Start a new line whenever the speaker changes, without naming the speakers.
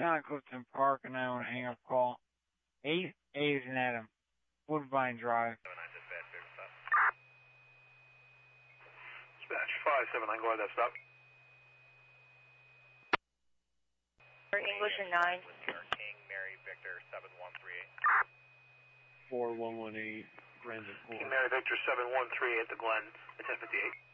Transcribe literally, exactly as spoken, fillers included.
Down at Clifton Park, and I want to hang up call. eight A's and Adam. Woodbine Drive.
Dispatch five seven nine, go ahead, that stop.
English and nine.
King, Mary, Victor, seven one three eight.
four one one eight, Granite Court.
King, Mary, Victor, seven one three eight, the Glen, at ten fifty-eight.